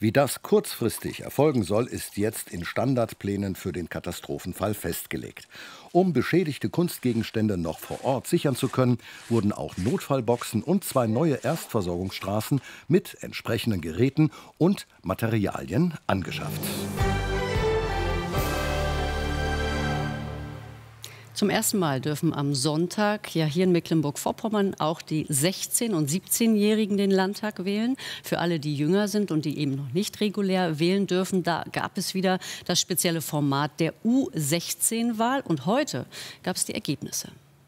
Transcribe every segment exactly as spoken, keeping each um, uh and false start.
Wie das kurzfristig erfolgen soll, ist jetzt in Standardplänen für den Katastrophenfall festgelegt. Um beschädigte Kunstgegenstände noch vor Ort sichern zu können, wurden auch Notfallboxen und zwei neue Erstversorgungsstraßen mit entsprechenden Geräten und Materialien angeschafft. Zum ersten Mal dürfen am Sonntag ja hier in Mecklenburg-Vorpommern auch die sechzehn- und siebzehnjährigen den Landtag wählen. Für alle, die jünger sind und die eben noch nicht regulär wählen dürfen, da gab es wieder das spezielle Format der U sechzehn Wahl. Und heute gab es die Ergebnisse.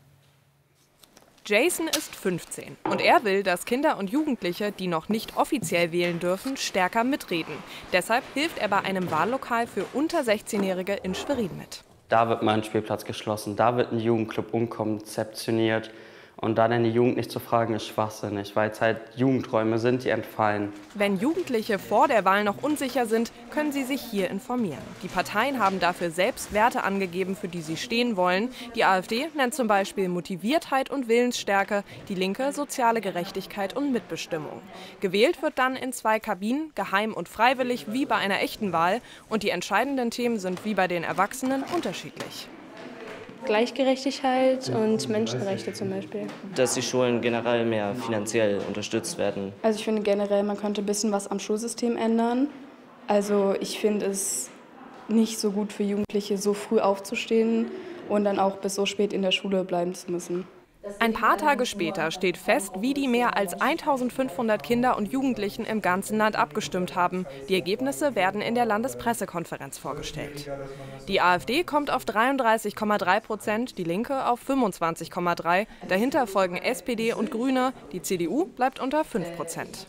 Jason ist fünfzehn und er will, dass Kinder und Jugendliche, die noch nicht offiziell wählen dürfen, stärker mitreden. Deshalb hilft er bei einem Wahllokal für unter sechzehnjährige in Schwerin mit. Da wird mal ein Spielplatz geschlossen, da wird ein Jugendclub umkonzeptioniert. Und da dann die Jugend nicht zu fragen, ist schwachsinnig, weil es halt Jugendräume sind, die entfallen. Wenn Jugendliche vor der Wahl noch unsicher sind, können sie sich hier informieren. Die Parteien haben dafür selbst Werte angegeben, für die sie stehen wollen. Die AfD nennt zum Beispiel Motiviertheit und Willensstärke, die Linke soziale Gerechtigkeit und Mitbestimmung. Gewählt wird dann in zwei Kabinen, geheim und freiwillig, wie bei einer echten Wahl. Und die entscheidenden Themen sind wie bei den Erwachsenen unterschiedlich. Gleichgerechtigkeit und Menschenrechte zum Beispiel. Dass die Schulen generell mehr finanziell unterstützt werden. Also ich finde generell, man könnte ein bisschen was am Schulsystem ändern. Also ich finde es nicht so gut für Jugendliche, so früh aufzustehen und dann auch bis so spät in der Schule bleiben zu müssen. Ein paar Tage später steht fest, wie die mehr als eintausendfünfhundert Kinder und Jugendlichen im ganzen Land abgestimmt haben. Die Ergebnisse werden in der Landespressekonferenz vorgestellt. Die AfD kommt auf dreiunddreißig Komma drei Prozent, die Linke auf fünfundzwanzig Komma drei. Dahinter folgen S P D und Grüne. Die C D U bleibt unter fünf Prozent.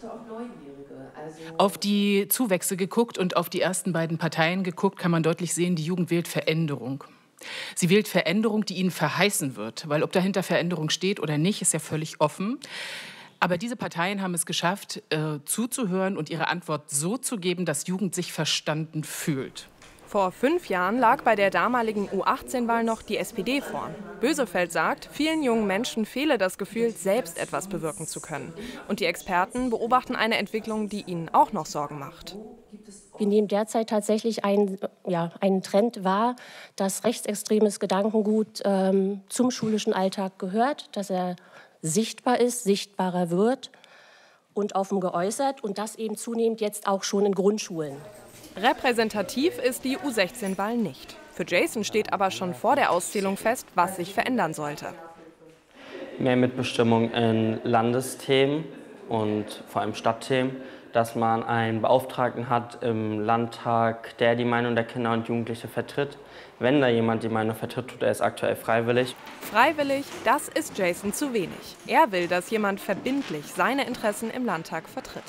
Auf die Zuwächse geguckt und auf die ersten beiden Parteien geguckt, kann man deutlich sehen, die Jugend wählt Veränderung. Sie wählt Veränderung, die ihnen verheißen wird, weil ob dahinter Veränderung steht oder nicht, ist ja völlig offen. Aber diese Parteien haben es geschafft, äh, zuzuhören und ihre Antwort so zu geben, dass Jugend sich verstanden fühlt. Vor fünf Jahren lag bei der damaligen U achtzehn Wahl noch die S P D vorn. Bösefeld sagt, vielen jungen Menschen fehle das Gefühl, selbst etwas bewirken zu können. Und die Experten beobachten eine Entwicklung, die ihnen auch noch Sorgen macht. Wir nehmen derzeit tatsächlich einen, ja, einen Trend wahr, dass rechtsextremes Gedankengut ähm, zum schulischen Alltag gehört, dass er sichtbar ist, sichtbarer wird und offen geäußert und das eben zunehmend jetzt auch schon in Grundschulen. Repräsentativ ist die U sechzehn Wahl nicht. Für Jason steht aber schon vor der Auszählung fest, was sich verändern sollte. Mehr Mitbestimmung in Landesthemen und vor allem Stadtthemen, dass man einen Beauftragten hat im Landtag, der die Meinung der Kinder und Jugendliche vertritt. Wenn da jemand die Meinung vertritt, tut er es aktuell freiwillig. Freiwillig, das ist Jason zu wenig. Er will, dass jemand verbindlich seine Interessen im Landtag vertritt.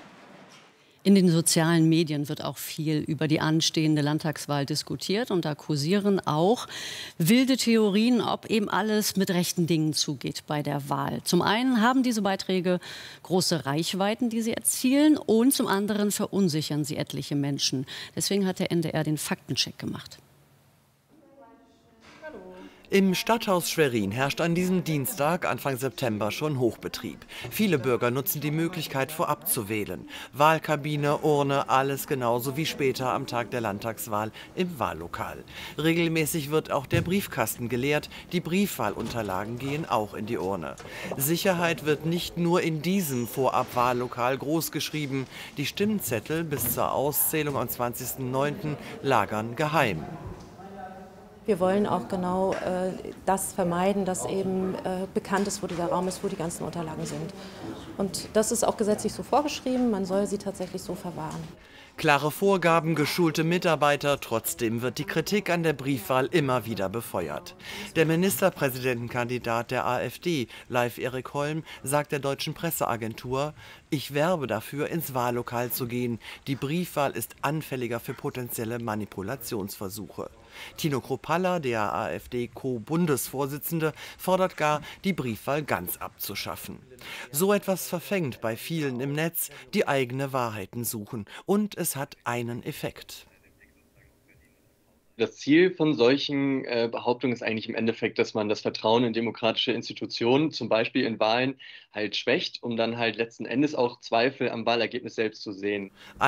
In den sozialen Medien wird auch viel über die anstehende Landtagswahl diskutiert. Und da kursieren auch wilde Theorien, ob eben alles mit rechten Dingen zugeht bei der Wahl. Zum einen haben diese Beiträge große Reichweiten, die sie erzielen. Und zum anderen verunsichern sie etliche Menschen. Deswegen hat der N D R den Faktencheck gemacht. Im Stadthaus Schwerin herrscht an diesem Dienstag, Anfang September, schon Hochbetrieb. Viele Bürger nutzen die Möglichkeit, vorab zu wählen. Wahlkabine, Urne, alles genauso wie später am Tag der Landtagswahl im Wahllokal. Regelmäßig wird auch der Briefkasten geleert. Die Briefwahlunterlagen gehen auch in die Urne. Sicherheit wird nicht nur in diesem Vorabwahllokal großgeschrieben. Die Stimmzettel bis zur Auszählung am zwanzigsten neunten lagern geheim. Wir wollen auch genau äh, das vermeiden, dass eben äh, bekannt ist, wo dieser Raum ist, wo die ganzen Unterlagen sind. Und das ist auch gesetzlich so vorgeschrieben, man soll sie tatsächlich so verwahren. Klare Vorgaben, geschulte Mitarbeiter, trotzdem wird die Kritik an der Briefwahl immer wieder befeuert. Der Ministerpräsidentenkandidat der AfD, Leif Erik Holm, sagt der deutschen Presseagentur, ich werbe dafür, ins Wahllokal zu gehen. Die Briefwahl ist anfälliger für potenzielle Manipulationsversuche. Tino Kruppalla, der AfD-Co-Bundesvorsitzende, fordert gar, die Briefwahl ganz abzuschaffen. So etwas verfängt bei vielen im Netz, die eigene Wahrheiten suchen. Und es hat einen Effekt. Das Ziel von solchen äh, Behauptungen ist eigentlich im Endeffekt, dass man das Vertrauen in demokratische Institutionen, zum Beispiel in Wahlen, halt schwächt, um dann halt letzten Endes auch Zweifel am Wahlergebnis selbst zu sehen.